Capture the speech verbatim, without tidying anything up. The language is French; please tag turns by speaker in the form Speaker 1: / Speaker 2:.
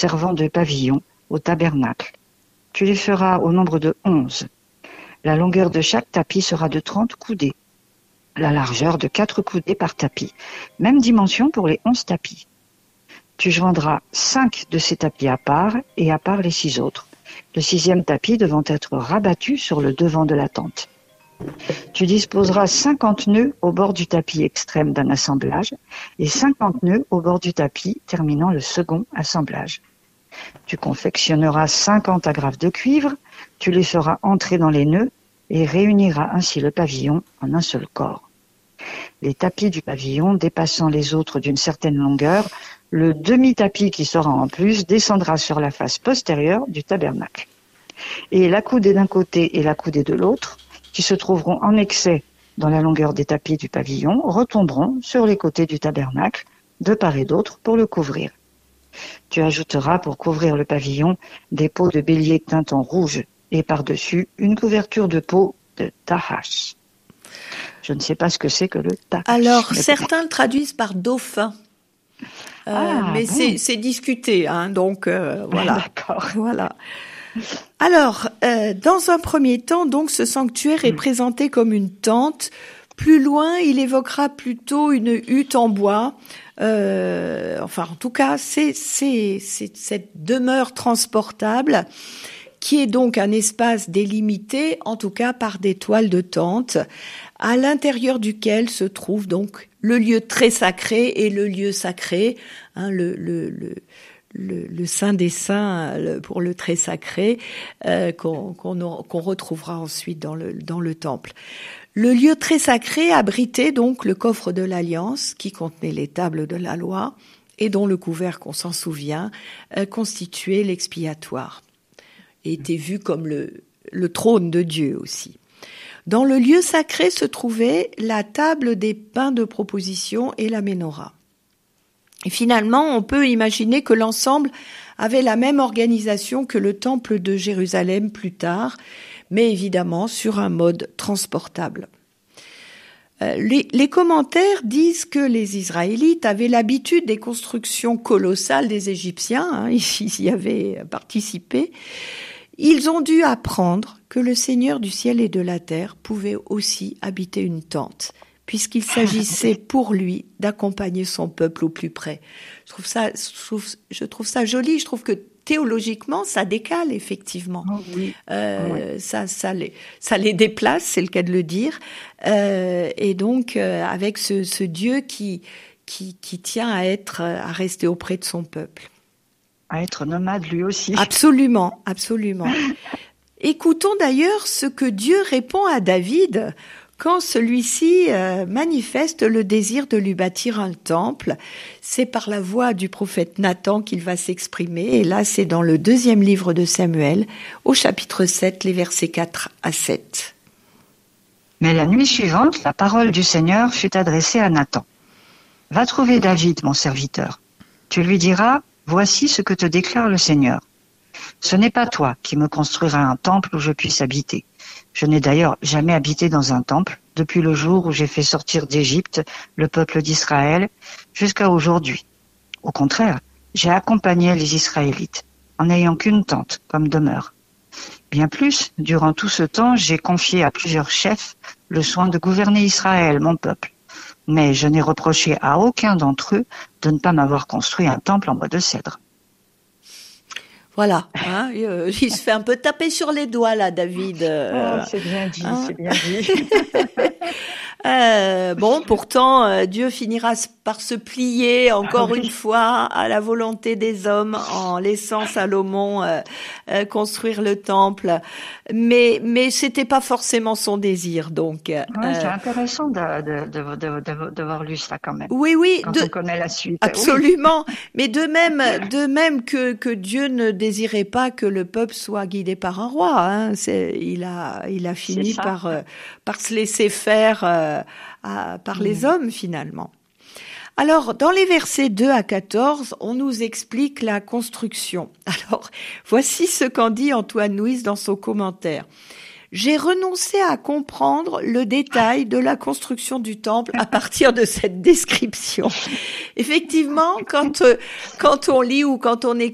Speaker 1: servant de pavillon au tabernacle. Tu les feras au nombre de onze. La longueur de chaque tapis sera de trente coudées. La largeur de quatre coudées par tapis. Même dimension pour les onze tapis. Tu joindras cinq de ces tapis à part et à part les six autres. Le sixième tapis devant être rabattu sur le devant de la tente. Tu disposeras cinquante nœuds au bord du tapis extrême d'un assemblage et cinquante nœuds au bord du tapis terminant le second assemblage. Tu confectionneras cinquante agrafes de cuivre, tu les feras entrer dans les nœuds et réuniras ainsi le pavillon en un seul corps. Les tapis du pavillon dépassant les autres d'une certaine longueur, le demi-tapis qui sera en plus descendra sur la face postérieure du tabernacle. Et la coudée d'un côté et la coudée de l'autre, qui se trouveront en excès dans la longueur des tapis du pavillon, retomberont sur les côtés du tabernacle, de part et d'autre, pour le couvrir. Tu ajouteras pour couvrir le pavillon des peaux de bélier teintes en rouge et par-dessus une couverture de peau de tahash. Je ne sais pas ce que c'est que le tahash.
Speaker 2: Alors, mais certains le traduisent par dauphin. Euh,
Speaker 1: ah,
Speaker 2: mais
Speaker 1: bon.
Speaker 2: c'est, c'est discuté, hein, donc euh, voilà.
Speaker 1: D'accord.
Speaker 2: Voilà. Alors, euh, dans un premier temps, donc, ce sanctuaire est mmh. présenté comme une tente. Plus loin, il évoquera plutôt une hutte en bois. Euh, enfin, en tout cas, c'est, c'est, c'est cette demeure transportable qui est donc un espace délimité, en tout cas par des toiles de tente, à l'intérieur duquel se trouve donc le lieu très sacré et le lieu sacré, hein, le, le, le Le, le saint des saints le, pour le très sacré euh, qu'on, qu'on, qu'on retrouvera ensuite dans le, dans le temple. Le lieu très sacré abritait donc le coffre de l'Alliance qui contenait les tables de la loi et dont le couvercle, on s'en souvient, euh, constituait l'expiatoire et était vu comme le, le trône de Dieu aussi. Dans le lieu sacré se trouvait la table des pains de proposition et la ménorah. Et finalement, on peut imaginer que l'ensemble avait la même organisation que le temple de Jérusalem plus tard, mais évidemment sur un mode transportable. Euh, les, les commentaires disent que les Israélites avaient l'habitude des constructions colossales des Égyptiens, hein, ils y avaient participé. Ils ont dû apprendre que le Seigneur du ciel et de la terre pouvait aussi habiter une tente, puisqu'il s'agissait pour lui d'accompagner son peuple au plus près. Je trouve ça, je trouve, je trouve ça joli. Je trouve que théologiquement, ça décale effectivement.
Speaker 1: Oh oui.
Speaker 2: Euh, oui. Ça, ça les, ça les déplace, c'est le cas de le dire. Euh, et donc, euh, avec ce, ce Dieu qui, qui, qui tient à être, à rester auprès de son peuple.
Speaker 1: À être nomade lui aussi.
Speaker 2: Absolument, absolument. Écoutons d'ailleurs ce que Dieu répond à David quand celui-ci euh, manifeste le désir de lui bâtir un temple. C'est par la voix du prophète Nathan qu'il va s'exprimer. Et là, c'est dans le deuxième livre de Samuel, au chapitre sept, les versets quatre à sept.
Speaker 1: Mais la nuit suivante, la parole du Seigneur fut adressée à Nathan. « Va trouver David, mon serviteur. Tu lui diras, voici ce que te déclare le Seigneur. Ce n'est pas toi qui me construiras un temple où je puisse habiter. Je n'ai d'ailleurs jamais habité dans un temple depuis le jour où j'ai fait sortir d'Égypte le peuple d'Israël jusqu'à aujourd'hui. Au contraire, j'ai accompagné les Israélites en n'ayant qu'une tente comme demeure. Bien plus, durant tout ce temps, j'ai confié à plusieurs chefs le soin de gouverner Israël, mon peuple. Mais je n'ai reproché à aucun d'entre eux de ne pas m'avoir construit un temple en bois de cèdre. »
Speaker 2: Voilà, hein, euh, il se fait un peu taper sur les doigts là, David. Euh,
Speaker 1: oh, c'est bien dit,
Speaker 2: hein
Speaker 1: c'est bien dit.
Speaker 2: euh, bon, pourtant, euh, Dieu finira par se plier encore
Speaker 1: ah, oui.
Speaker 2: une fois à la volonté des hommes en laissant Salomon euh, euh, construire le temple. Mais mais c'était pas forcément son désir, donc.
Speaker 1: Ouais,
Speaker 2: euh,
Speaker 1: c'est intéressant de de de de de d'avoir lu ça quand même.
Speaker 2: Oui, oui.
Speaker 1: Quand
Speaker 2: de,
Speaker 1: on connaît la suite.
Speaker 2: Absolument.
Speaker 1: Oui.
Speaker 2: Mais de même, de même que que Dieu ne désirait pas que le peuple soit guidé par un roi. Hein. C'est, il a il a fini par euh, par se laisser faire euh, à, par mmh. les hommes finalement. Alors, dans les versets deux à quatorze, on nous explique la construction. Alors, voici ce qu'en dit Antoine Nuis dans son commentaire. J'ai renoncé à comprendre le détail de la construction du temple à partir de cette description. Effectivement, quand, euh, quand on lit ou quand on écoute